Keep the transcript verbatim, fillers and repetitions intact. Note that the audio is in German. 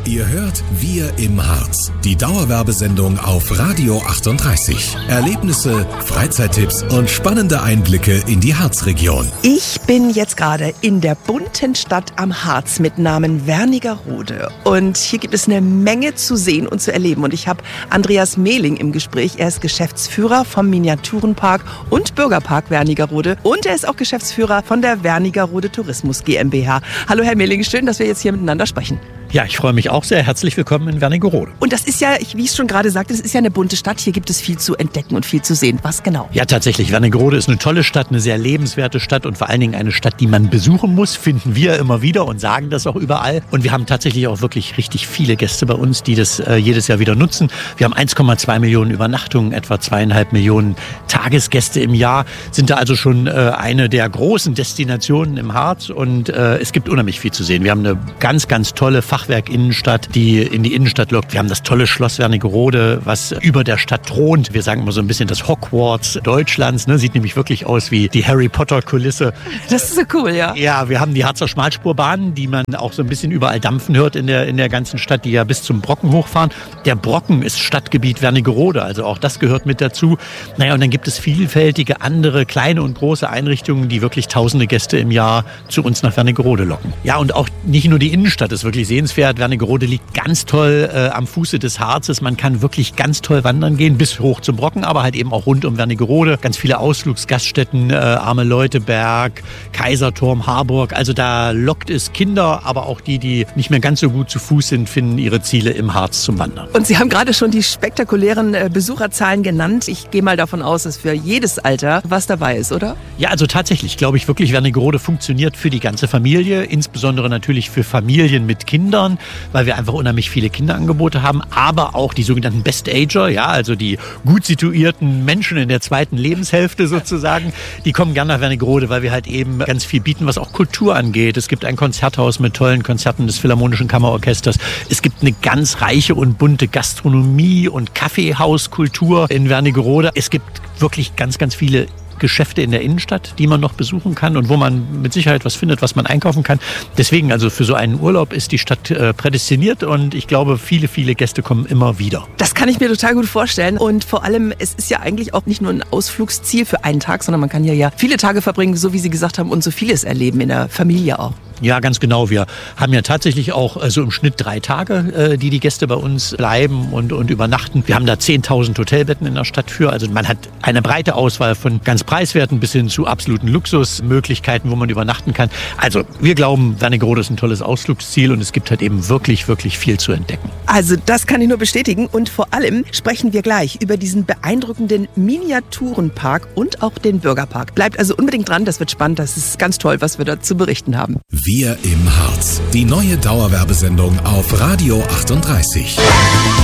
Ihr hört Wir im Harz, die Dauerwerbesendung auf Radio achtunddreißig. Erlebnisse, Freizeittipps und spannende Einblicke in die Harzregion. Ich bin jetzt gerade in der bunten Stadt am Harz mit Namen Wernigerode. Und hier gibt es eine Menge zu sehen und zu erleben. Und ich habe Andreas Mehling im Gespräch. Er ist Geschäftsführer vom Miniaturenpark und Bürgerpark Wernigerode. Und er ist auch Geschäftsführer von der Wernigerode Tourismus GmbH. Hallo Herr Mehling, schön, dass wir jetzt hier miteinander sprechen. Ja, ich freue mich auch sehr. Herzlich willkommen in Wernigerode. Und das ist ja, wie ich es schon gerade sagte, es ist ja eine bunte Stadt. Hier gibt es viel zu entdecken und viel zu sehen. Was genau? Ja, tatsächlich. Wernigerode ist eine tolle Stadt, eine sehr lebenswerte Stadt und vor allen Dingen eine Stadt, die man besuchen muss, finden wir immer wieder und sagen das auch überall. Und wir haben tatsächlich auch wirklich richtig viele Gäste bei uns, die das äh, jedes Jahr wieder nutzen. Wir haben eins Komma zwei Millionen Übernachtungen, etwa zweieinhalb Millionen Tagesgäste im Jahr, sind da also schon äh, eine der großen Destinationen im Harz und äh, es gibt unheimlich viel zu sehen. Wir haben eine ganz, ganz tolle Fachwerk-Innenstadt, die in die Innenstadt lockt. Wir haben das tolle Schloss Wernigerode, was über der Stadt thront. Wir sagen immer so ein bisschen das Hogwarts Deutschlands. Ne? Sieht nämlich wirklich aus wie die Harry Potter-Kulisse. Das ist so cool, ja. Ja, wir haben die Harzer Schmalspurbahnen, die man auch so ein bisschen überall dampfen hört in der, in der ganzen Stadt, die ja bis zum Brocken hochfahren. Der Brocken ist Stadtgebiet Wernigerode, also auch das gehört mit dazu. Naja, und dann gibt es vielfältige andere kleine und große Einrichtungen, die wirklich tausende Gäste im Jahr zu uns nach Wernigerode locken. Ja, und auch nicht nur die Innenstadt ist wirklich sehenswert. Wernigerode liegt ganz toll äh, am Fuße des Harzes. Man kann wirklich ganz toll wandern gehen, bis hoch zum Brocken, aber halt eben auch rund um Wernigerode. Ganz viele Ausflugsgaststätten, äh, Arme-Leute-Berg, Kaiserturm, Harburg. Also da lockt es Kinder, aber auch die, die nicht mehr ganz so gut zu Fuß sind, finden ihre Ziele im Harz zum Wandern. Und Sie haben gerade schon die spektakulären äh, Besucherzahlen genannt. Ich gehe mal davon aus, dass für jedes Alter was dabei ist, oder? Ja, also tatsächlich glaube ich wirklich, Wernigerode funktioniert für die ganze Familie, insbesondere natürlich für Familien mit Kindern, weil wir einfach unheimlich viele Kinderangebote haben, aber auch die sogenannten Best-Ager, ja, also die gut situierten Menschen in der zweiten Lebenshälfte sozusagen, die kommen gerne nach Wernigerode, weil wir halt eben ganz viel bieten, was auch Kultur angeht. Es gibt ein Konzerthaus mit tollen Konzerten des Philharmonischen Kammerorchesters. Es gibt eine ganz reiche und bunte Gastronomie und Kaffeehauskultur in Wernigerode. Es gibt wirklich ganz, ganz viele Geschäfte in der Innenstadt, die man noch besuchen kann und wo man mit Sicherheit was findet, was man einkaufen kann. Deswegen, also für so einen Urlaub ist die Stadt äh, prädestiniert und ich glaube, viele, viele Gäste kommen immer wieder. Das kann ich mir total gut vorstellen und vor allem, es ist ja eigentlich auch nicht nur ein Ausflugsziel für einen Tag, sondern man kann hier ja viele Tage verbringen, so wie Sie gesagt haben, und so vieles erleben in der Familie auch. Ja, ganz genau. Wir haben ja tatsächlich auch äh, so im Schnitt drei Tage, äh, die die Gäste bei uns bleiben und, und übernachten. Wir haben da zehntausend Hotelbetten in der Stadt für. Also man hat eine breite Auswahl von ganz preiswerten bis hin zu absoluten Luxusmöglichkeiten, wo man übernachten kann. Also wir glauben, Wernigerode ist ein tolles Ausflugsziel und es gibt halt eben wirklich, wirklich viel zu entdecken. Also das kann ich nur bestätigen und vor allem sprechen wir gleich über diesen beeindruckenden Miniaturenpark und auch den Bürgerpark. Bleibt also unbedingt dran, das wird spannend, das ist ganz toll, was wir da zu berichten haben. Wir im Harz, die neue Dauerwerbesendung auf Radio achtunddreißig.